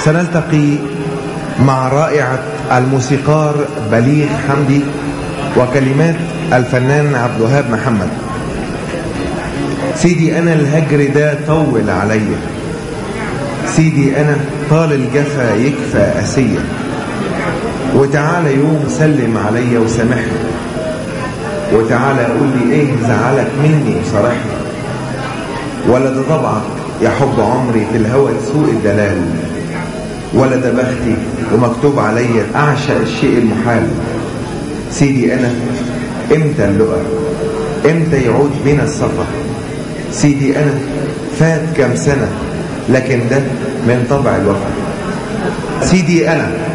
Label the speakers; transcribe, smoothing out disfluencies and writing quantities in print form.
Speaker 1: سنلتقي مع رائعة الموسيقار بليغ حمدي وكلمات الفنان عبد الوهاب محمد. سيدي أنا الهجر ده طول عليا، سيدي أنا طال الجفا يكفى أسية، وتعالى يوم سلم عليا وسامحني، وتعالى قول لي ايه زعلك مني وصارحني، ولا ده طبعك يا حب عمري في الهوى سوء الدلال، ولا ده بختي ومكتوب عليا أعشق الشيء المحال. سيدي أنا إمتى اللقى، إمتى يعود بنا السفر، سيدي أنا فات كم سنة لكن ده من طبع الوفا. سيدي أنا